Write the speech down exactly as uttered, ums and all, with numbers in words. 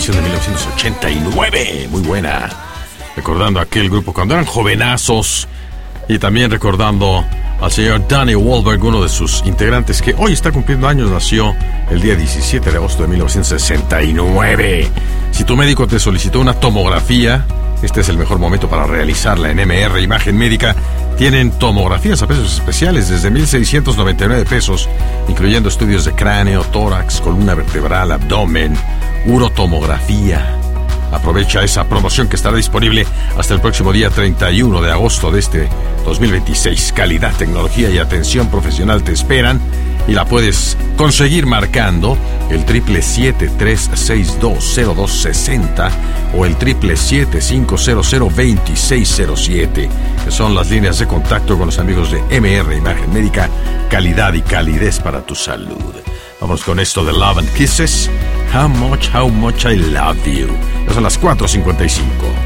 canción de mil novecientos ochenta y nueve, muy buena. Recordando aquel grupo cuando eran jovenazos. Y también recordando al señor Danny Wahlberg, uno de sus integrantes que hoy está cumpliendo años. Nació el día diecisiete de agosto de mil novecientos sesenta y nueve. Si tu médico te solicitó una tomografía, este es el mejor momento para realizarla en M R Imagen Médica. Tienen tomografías a precios especiales desde mil seiscientos noventa y nueve pesos, incluyendo estudios de cráneo, tórax, columna vertebral, abdomen, urotomografía. Aprovecha esa promoción que estará disponible hasta el próximo día treinta y uno de agosto de este dos mil veintiséis. Calidad, tecnología y atención profesional te esperan y la puedes conseguir marcando el triple siete tres seis dos cero dos sesenta o el triple siete cinco cero cero veintiséis cero siete, que son las líneas de contacto con los amigos de M R Imagen Médica. Calidad y calidez para tu salud. Vamos con esto de Love and Kisses. How much, how much I love you. Ya son las cuatro cincuenta y cinco.